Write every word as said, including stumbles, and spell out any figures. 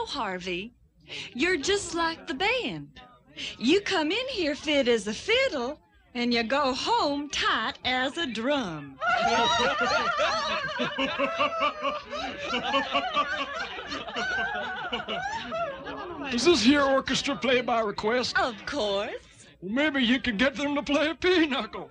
know, Harvey, you're just like the band. You come in here fit as a fiddle, and you go home tight as a drum. Does this here orchestra play by request? Of course. Well, maybe you could get them to play a pinochle.